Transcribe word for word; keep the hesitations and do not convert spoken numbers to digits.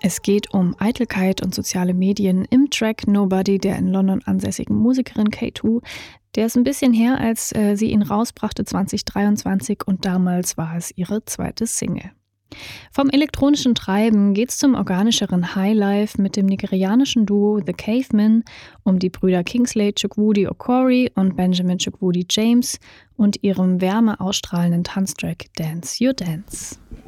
Es geht um Eitelkeit und soziale Medien im Track Nobody der in London ansässigen Musikerin K zwei. Der ist ein bisschen her, als äh, sie ihn rausbrachte zwanzig dreiundzwanzig und damals war es ihre zweite Single. Vom elektronischen Treiben geht's zum organischeren Highlife mit dem nigerianischen Duo The Cavemen um die Brüder Kingsley Chukwudi Okorie und Benjamin Chukwudi James und ihrem wärme ausstrahlenden Tanztrack Dance Your Dance.